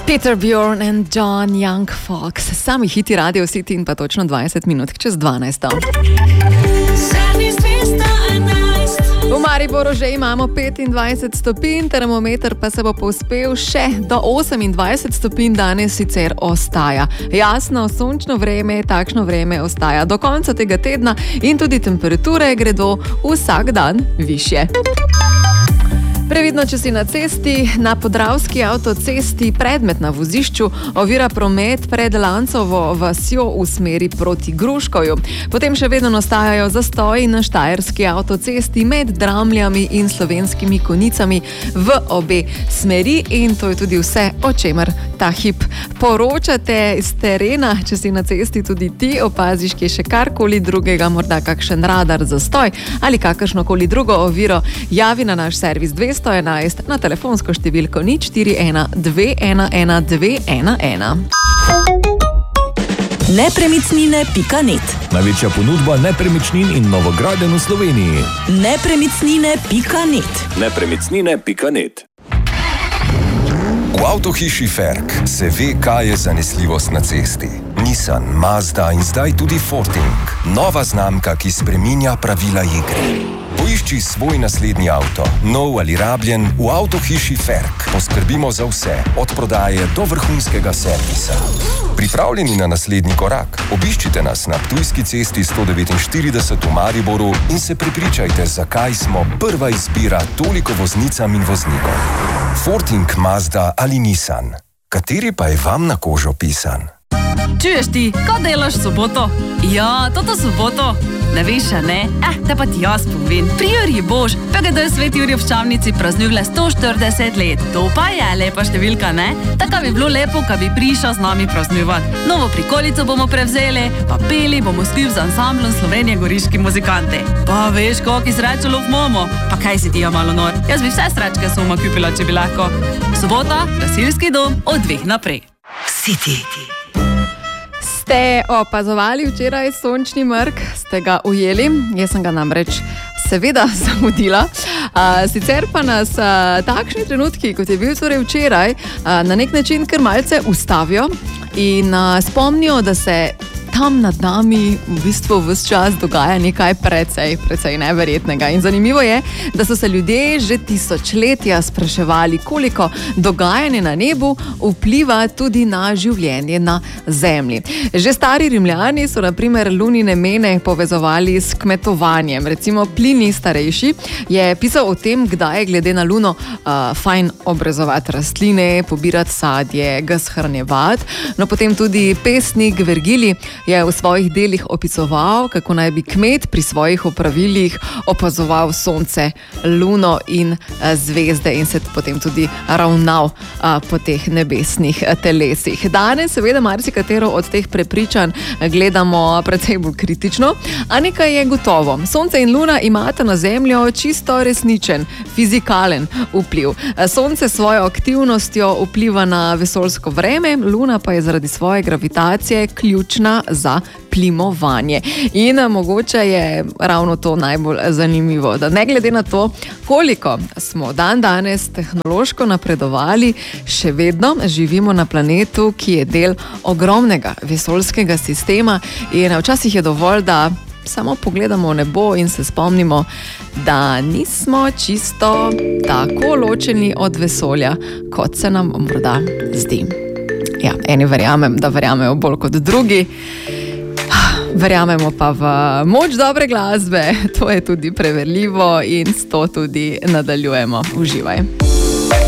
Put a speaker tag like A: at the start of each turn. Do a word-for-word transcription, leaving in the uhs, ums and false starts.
A: Peter Bjorn and John Young Fox. Sami hiti Radio City in pa točno dvajset minut čez dvanajst. V Mariboru že imamo petindvajset stopinj, termometer pa se bo povzpel še do osemindvajset stopinj, danes sicer ostaja jasno, sončno vreme, takšno vreme ostaja do konca tega tedna in tudi temperature gredo vsak dan višje. Previdno, če si na cesti, na Podravski avtocesti predmet na vozišču ovira promet pred Lancovo vasjo v smeri proti Gruškovju. Potem še vedno nastajajo zastoji na Štajerski avtocesti med Dramljami in Slovenskimi Konjicami v obe smeri in to je tudi vse, o čemer ta hip poročate iz terena. Če si na cesti tudi ti opaziš, ki je še karkoli drugega, morda kakšen radar zastoj ali kakršnokoli drugo oviro, javi na naš servis dvesto enajst na telefonsko številko nič štiri ena dve ena ena dve ena ena.
B: nepremičnine pika net.
C: Največja ponudba nepremičnin in novogradenj v Sloveniji.
B: nepremičnine pika net.
C: nepremičnine pika net.
D: V avtohiši Ferk se ve, kaj je zanesljivost na cesti. Nissan, Mazda in zdaj tudi Forting. Nova znamka, ki spreminja pravila igre. Poišči svoj naslednji avto, nov ali rabljen, v avtohiši Ferk. Poskrbimo za vse, od prodaje do vrhunskega servisa. Pripravljeni na naslednji korak? Obiščite nas na Ptujski cesti sto devetinštirideset v Mariboru in se prepričajte, zakaj smo prva izbira toliko voznicam in voznikom. Forting, Mazda ali Nissan. Kateri pa je vam na kožo pisan?
E: Čuješ ti, kaj delaš v soboto? Ja, toto soboto. Ne veš, a ne? Eh, te pa ti jaz povem. Pri Jurji Bož, P G D Svet Jurij v Ščavnici praznuje sto štirideset let. To pa je lepa številka, ne? Taka bi bilo lepo, kad bi prišel z nami praznujevati. Novo prikolico bomo prevzeli, pa peli bomo skupaj z ansamblom Slovenije Goriški muzikanti. Pa veš, koliko srečo lov imamo? Pa kaj si ti ja malo nor? Jaz bi vse srečke soma kupila, če bi lahko. Sobota, gasilski dom, od dveh naprej.
B: City.
A: Ste opazovali včeraj sončni mrk? Ste ga ujeli? Jaz sem ga namreč seveda zamudila. A, sicer pa nas a, takšni trenutki, kot je bil torej včeraj, a, na nek način kar malce ustavijo in a, spomnijo, da se tam nad nami v bistvu ves čas dogaja nekaj precej, precej neverjetnega. In zanimivo je, da so se ljudje že tisočletja spraševali, koliko dogajanje na nebu vpliva tudi na življenje na Zemlji. Že stari Rimljani so na primer lunine mene povezovali s kmetovanjem. Recimo Plinij starejši je pisal o tem, kdaj je glede na luno uh, fajn obrezovati rastline, pobirati sadje, ga shranjevati. No, potem tudi pesnik Vergilij je v svojih delih opisoval, kako naj bi kmet pri svojih opravilih opazoval sonce, luno in zvezde in se potem tudi ravnal a, po teh nebesnih telesih. Danes seveda marsikatero od teh prepričanj gledamo precej bolj kritično, a nekaj je gotovo. Sonce in luna imata na Zemljo čisto resničen, fizikalen vpliv. Sonce s svojo aktivnostjo vpliva na vesoljsko vreme, luna pa je zaradi svoje gravitacije ključna za plimovanje. In mogoče je ravno to najbolj zanimivo, da ne glede na to, koliko smo dan danes tehnološko napredovali, še vedno živimo na planetu, ki je del ogromnega vesoljskega sistema in včasih je dovolj, da samo pogledamo v nebo in se spomnimo, da nismo čisto tako ločeni od vesolja, kot se nam morda zdi. Ja, eni verjamem, da verjamejo bolj kot drugi. Verjamemo pa v moč dobre glasbe, to je tudi preverljivo in s to tudi nadaljujemo. Uživaj.